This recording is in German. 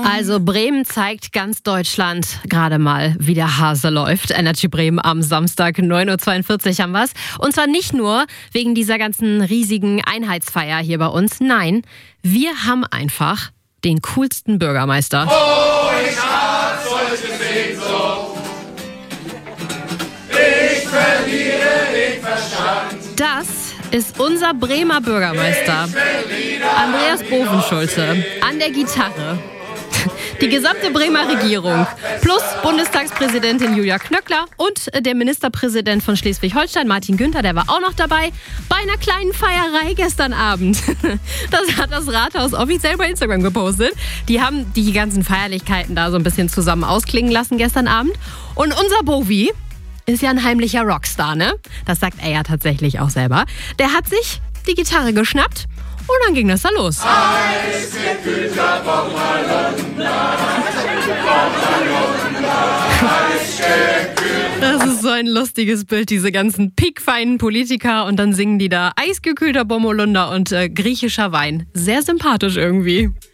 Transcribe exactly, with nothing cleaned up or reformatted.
Also Bremen zeigt ganz Deutschland gerade mal, wie der Hase läuft. Energy Bremen am Samstag, neun Uhr zweiundvierzig haben wir's. Und zwar nicht nur wegen dieser ganzen riesigen Einheitsfeier hier bei uns. Nein, wir haben einfach den coolsten Bürgermeister. Oh, ich hab solche Sehnsucht. Ich verliere den Verstand. Das ist unser Bremer Bürgermeister, Andreas Bovenschulte, an der Gitarre. Die gesamte Bremer Regierung plus Bundestagspräsidentin Julia Knöckler und der Ministerpräsident von Schleswig-Holstein, Martin Günther, der war auch noch dabei, bei einer kleinen Feierei gestern Abend. Das hat das Rathaus offiziell bei Instagram gepostet. Die haben die ganzen Feierlichkeiten da so ein bisschen zusammen ausklingen lassen gestern Abend. Und unser Bovi ist ja ein heimlicher Rockstar, ne? Das sagt er ja tatsächlich auch selber. Der hat sich die Gitarre geschnappt und dann ging das da los. Eisgekühlter Bommerlunder, Das ist so ein lustiges Bild, diese ganzen piekfeinen Politiker und dann singen die da eisgekühlter Bommerlunder und äh, griechischer Wein. Sehr sympathisch irgendwie.